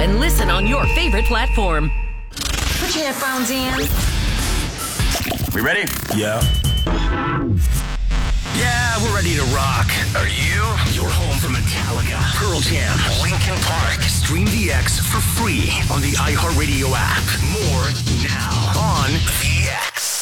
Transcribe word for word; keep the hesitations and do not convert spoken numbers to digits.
and listen on your favorite platform. Put your headphones in. We ready? Yeah. Yeah, we're ready to rock. Are you? You're home for Metallica, Pearl Jam, Linkin Park. Stream D X for free on the iHeartRadio app. More now on